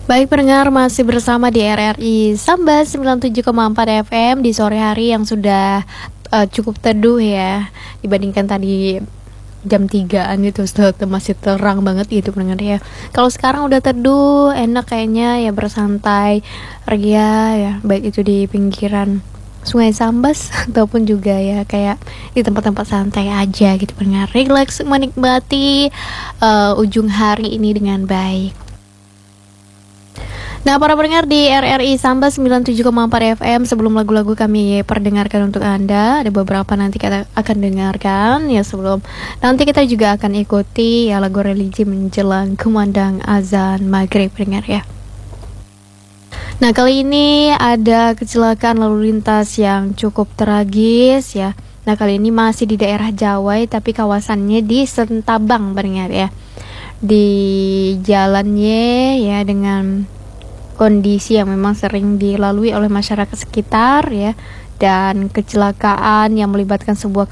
Baik pendengar, masih bersama di RRI Samba 97,4 FM di sore hari yang sudah cukup teduh ya, dibandingkan tadi jam 3-an gitu sudah masih terang banget gitu pendengar ya. Kalau sekarang udah teduh, enak kayaknya ya, bersantai, ria ya, baik itu di pinggiran Sungai Sambas ataupun juga ya kayak di tempat-tempat santai aja gitu pendengar. Relax menikmati ujung hari ini dengan baik. Nah, para pendengar di RRI Samba 97,4 FM, sebelum lagu-lagu kami perdengarkan untuk Anda, ada beberapa nanti kita akan dengarkan ya, sebelum nanti kita juga akan ikuti ya lagu religi menjelang kumandang azan maghrib pendengar ya. Nah, kali ini ada kecelakaan lalu lintas yang cukup tragis ya. Nah, kali ini masih di daerah Jawa tapi kawasannya di Sentabang pendengar ya. Di jalannya ya dengan kondisi yang memang sering dilalui oleh masyarakat sekitar ya, dan kecelakaan yang melibatkan sebuah